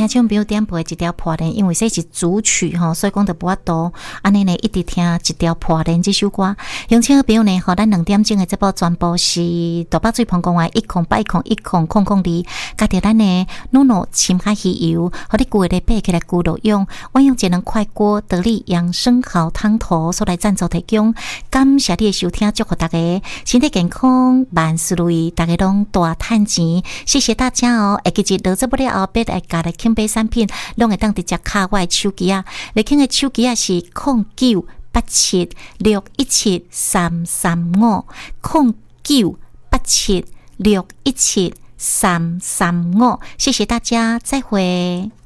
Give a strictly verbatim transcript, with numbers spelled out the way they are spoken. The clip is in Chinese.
众朋友点播一条破烂，因为这是主曲吼，所以讲就无法度安尼呢一直听一条破烂这首歌。乡亲朋友呢，吼，咱两点钟的节目全部是大北水澎公园一空八一空一空空空里，加着咱呢努努深海鱼油，和你旧的背起来咕噜用，我用节能快锅得力养生好汤头所来赞助提供。感谢你的收听，祝福大家身体健康，万事如意，大家拢大赚钱。谢谢大家哦！下期日落做不了后，别来家来轻买产品，拢会当直接卡我的手机啊！你轻的手机啊是零九八七六一七三三五零九八七六一七三三五，谢谢大家，再会。